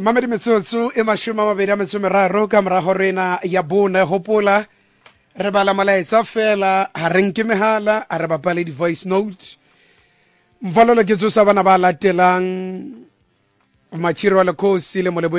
Mamedi metsotso e mashome a mabedi a metso e meraro ka mora hora ena ya bone. Hopola re bala molaetsa fela ha re nke mehala a re bapale di-voice note. Mvalolo ke tsosa bana ba latelang Machiro wa Lekhosi le Molebo